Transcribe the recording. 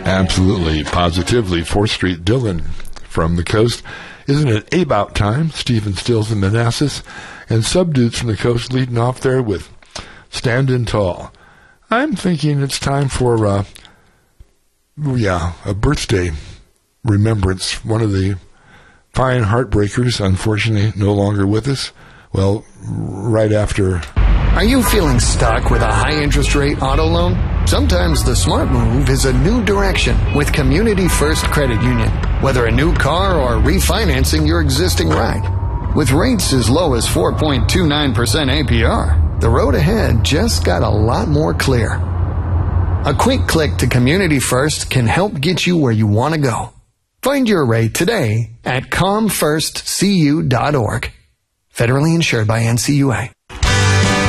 Absolutely, positively. 4th Street, Dylan from the coast. Isn't it about time? Stephen Stills and Manassas. And Subdudes from the coast leading off there with Standin' Tall. I'm thinking it's time for, a birthday remembrance. One of the fine heartbreakers, unfortunately, no longer with us. Well, right after. Are you feeling stuck with a high interest rate auto loan? Sometimes the smart move is a new direction with Community First Credit Union. Whether a new car or refinancing your existing ride. With rates as low as 4.29% APR, the road ahead just got a lot more clear. A quick click to Community First can help get you where you want to go. Find your rate today at comfirstcu.org. Federally insured by NCUA.